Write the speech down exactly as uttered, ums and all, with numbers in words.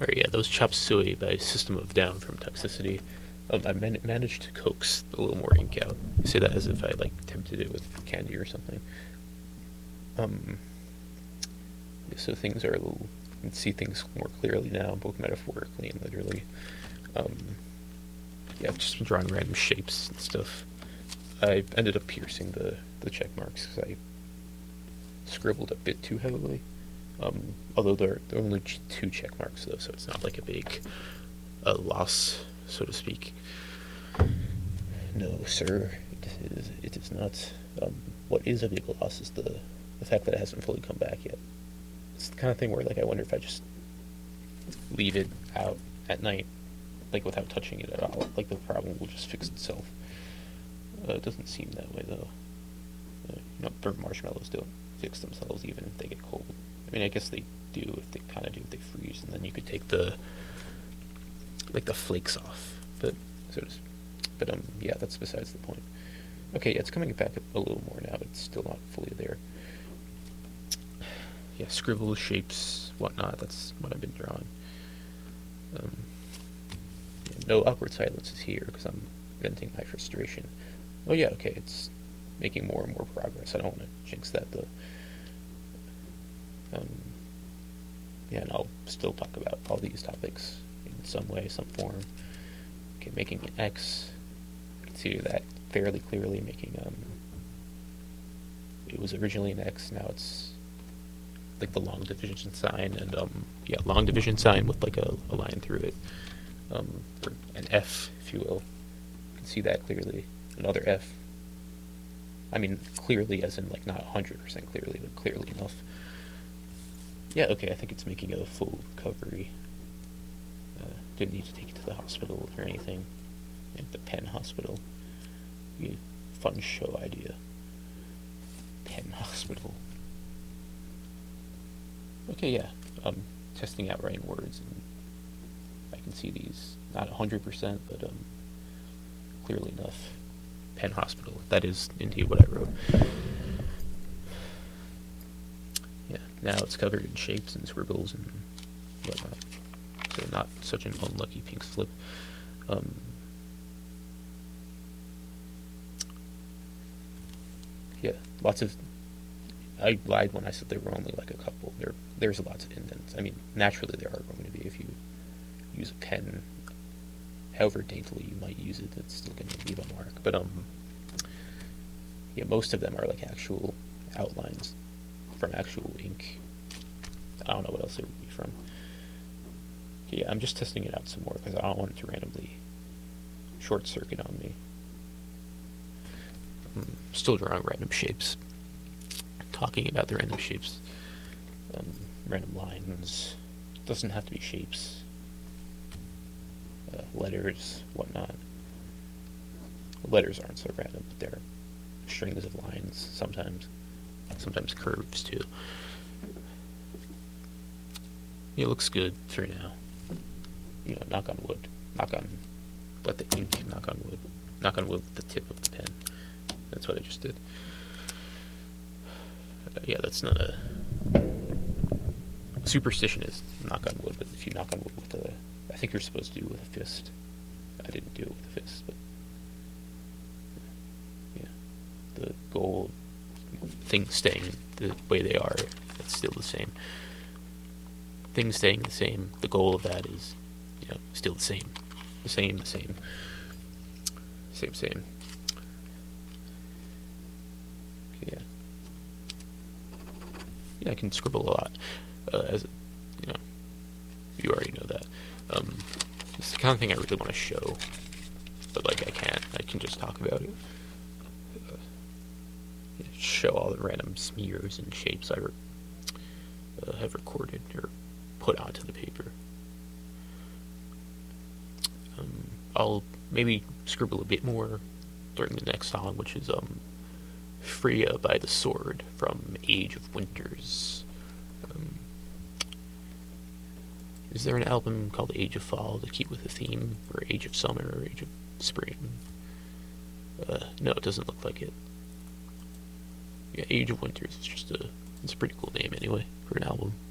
Or yeah, those Chop Suey by System of a Down from Toxicity. Um, I man- managed to coax a little more ink out. I say that as if I like tempted it with candy or something. Um, yeah, so things are a little. You can see things more clearly now, both metaphorically and literally. Um, yeah, I've just been drawing random shapes and stuff. I ended up piercing the the check marks because I scribbled a bit too heavily. Um, although there are only two check marks though, so it's not like a big uh, loss, so to speak. No, sir, it is, it is not. Um, what is a big loss is the the fact that it hasn't fully come back yet. It's the kind of thing where like I wonder if I just leave it out at night, like without touching it at all, like the problem will just fix itself. Uh, it doesn't seem that way though. Uh, you know, burnt marshmallows don't fix themselves even if they get cold. I mean, I guess they do if they kind of do if they freeze, and then you could take the like the flakes off. But so to, but um, yeah, that's besides the point. Okay, yeah, it's coming back a little more now, but it's still not fully there. Yeah, scribbles, shapes, whatnot. That's what I've been drawing. Um, yeah, no awkward silences here because I'm venting my frustration. Oh yeah, okay, it's making more and more progress. I don't want to jinx that though. Um, yeah, and I'll still talk about all these topics in some way, some form. Okay, making an X. You can see that fairly clearly. Making um, it was originally an X. Now it's like the long division sign, and um, yeah, long division sign with like a, a line through it, um, or an F, if you will. You can see that clearly. Another F. I mean, clearly, as in like not one hundred percent clearly, but clearly enough. Yeah, okay, I think it's making a full recovery. Uh, didn't need to take it to the hospital or anything. At the Penn Hospital. Be a fun show idea. Penn Hospital. Okay, yeah. Um, testing out writing words, and I can see these not one hundred percent, but um, clearly enough. Penn Hospital. That is indeed what I wrote. Yeah, now it's covered in shapes and scribbles and whatnot. So not such an unlucky pink slip. Um, yeah, lots of... I lied when I said there were only like a couple. There, There's lots of indents. I mean, naturally there are going to be if you use a pen. However daintily you might use it, it's still going to leave a mark. But um, yeah, most of them are like actual outlines from actual ink. I don't know what else it would be from. Yeah, I'm just testing it out some more because I don't want it to randomly short circuit on me. I'm still drawing random shapes. Talking about the random shapes. Um, random lines. Doesn't have to be shapes. Uh, letters, whatnot. Letters aren't so random, but they're strings of lines sometimes. Sometimes curves too. It looks good for now. You know, knock on wood. Knock on... Let the ink knock on wood. Knock on wood with the tip of the pen. That's what I just did. Uh, yeah, that's not a... Superstition is knock on wood, but if you knock on wood with a... I think you're supposed to do it with a fist. I didn't do it with a fist, but... Yeah. The goal... Things staying the way they are, that's still the same. Things staying the same, the goal of that is, you know, still the same. The same, the same. Same, same. Okay, yeah. Yeah, I can scribble a lot. Uh, as, you know, you already know that. Um, it's the kind of thing I really want to show, but, like, I can't. I can just talk about it. Uh, yeah, show all the random smears and shapes I re- uh, have recorded, or put onto the paper. Um, I'll maybe scribble a bit more during the next song, which is um, Freya by the Sword from Age of Winters. Um, is there an album called Age of Fall to keep with the theme, or Age of Summer, or Age of Spring? Uh, no, it doesn't look like it. Yeah, Age of Winters is just a, it's a pretty cool name anyway for an album.